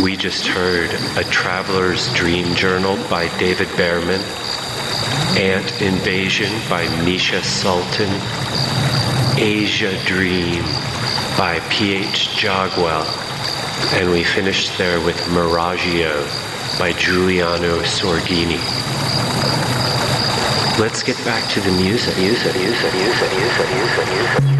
We just heard A Traveler's Dream Journal by David Behrman, Ant Invasion by Misha Sultan, Asia Dream by P.H. Jogwell, and we finished there with Miragio by Giuliano Sorgini. Let's get back to the music.